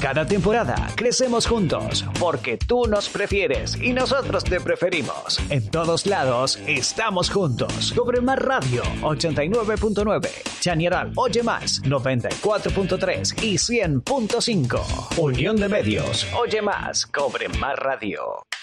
Cada temporada crecemos juntos porque tú nos prefieres y nosotros te preferimos. En todos lados estamos juntos. Cobre Más Radio 89.9, Chañaral Oye Más 94.3 y 100.5. Unión de Medios, Oye Más, Cobre Más Radio.